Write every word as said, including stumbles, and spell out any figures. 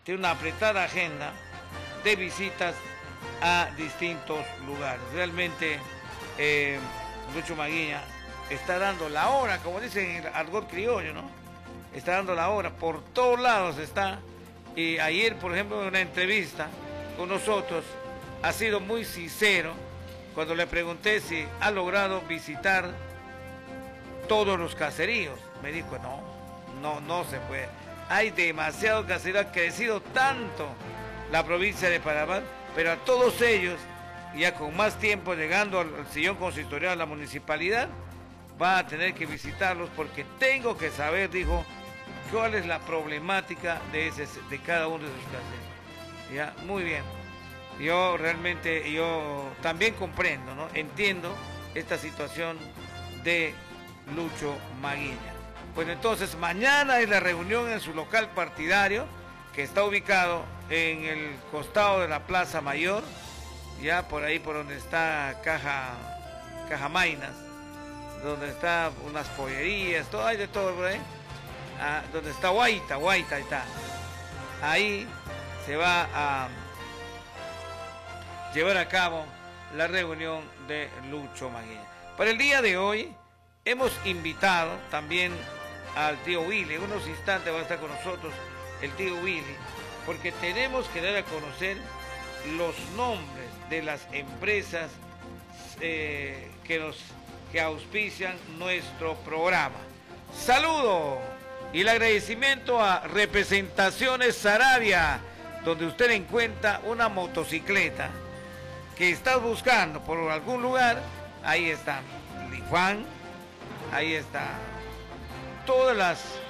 tiene una apretada agenda de visitas a distintos lugares. Realmente eh, Lucho Maguiña está dando la hora, como dicen en el argot criollo, ¿no? Está dando la hora, por todos lados está. Y ayer, por ejemplo, en una entrevista con nosotros, ha sido muy sincero cuando le pregunté si ha logrado visitar todos los caseríos. Me dijo, no, no, no se puede. Hay demasiados caseríos, ha crecido tanto la provincia de Panamá, pero a todos ellos, ya con más tiempo llegando al sillón consistorial de la municipalidad, va a tener que visitarlos porque tengo que saber, dijo, cuál es la problemática de, ese, de cada uno de sus caseríos. Ya, muy bien. Yo realmente, yo también comprendo, ¿no? Entiendo esta situación de Lucho Maguiña. Pues entonces, mañana es la reunión en su local partidario, que está ubicado en el costado de la Plaza Mayor, ya por ahí por donde está Caja, Caja Mainas, donde está unas pollerías, todo, hay de todo por ahí. Ah, donde está Guaita, Guaita, ahí está. Ahí se va a llevar a cabo la reunión de Lucho Maguiña. Para el día de hoy hemos invitado también al tío Willy. En unos instantes va a estar con nosotros el tío Willy, porque tenemos que dar a conocer los nombres de las empresas eh, que nos que auspician nuestro programa. Saludo y el agradecimiento a Representaciones Sarabia, donde usted encuentra una motocicleta que estás buscando por algún lugar. Ahí está Lifan, ahí está todas las